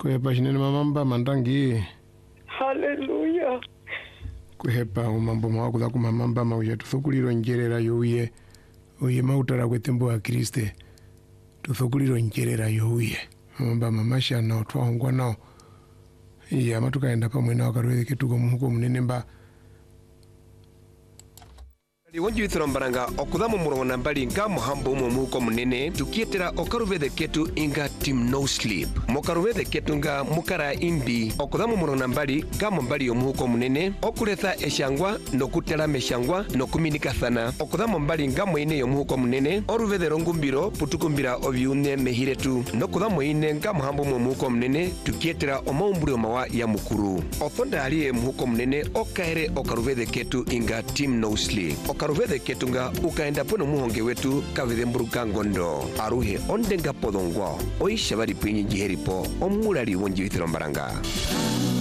Kuhepa shinene mamamba mandangi. Hallelujah. Kuhepa umambo mawakudha kumamamba mauja tuthukuliro njerera youye. Uye mautara kwetembo wa Kriste. Tuthukuliro njerera youye. Mamamba mamasha nao twahongwa nao. Iya matukaenda pamwe nao karuwe ketuko muhuko munene mba. Wonju ithirombaranga okudhamu murongo nambali nga muhambo muko munene tukietera okaruvede ketu inga team no sleep mokaruvede ketu nga mukara imbi okudhamu murongo nambali nga mbali yomuko munene okuletha eshangwa nokutela meshangwa nokuminikathana okudhamu mbali nga mwine yomuko munene oruvede rongumbiro putukumbira obyune mehiretu nokudhamu ine nga muhambo muko munene tukietera omaumbulio mawa ya mukuru othonda aliye muko munene okaere okaruvede ketu inga team no sleep Karuvede ketunga ukaenda pono muhonge wetu kavede mburuka ngondo aruhe ondenga podongwa oisha bari pinyi jiheripo omulali wonji ithirombaranga.